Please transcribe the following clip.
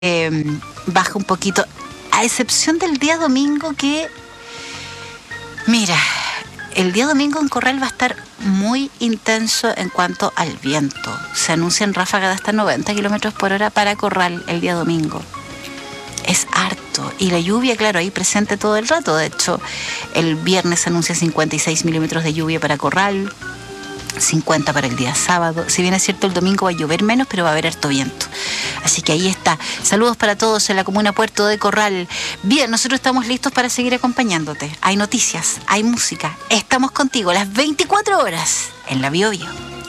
baja un poquito, a excepción del día domingo que, mira, el día domingo en Corral va a estar muy intenso en cuanto al viento. Se anuncian ráfagas de hasta 90 kilómetros por hora para Corral el día domingo. Es harto. Y la lluvia, claro, ahí presente todo el rato. De hecho, el viernes se anuncia 56 milímetros de lluvia para Corral, 50 para el día sábado. Si bien es cierto, el domingo va a llover menos, pero va a haber harto viento. Así que ahí está. Saludos para todos en la comuna Puerto de Corral. Bien, nosotros estamos listos para seguir acompañándote. Hay noticias, hay música. Estamos contigo las 24 horas en la Bio Bio.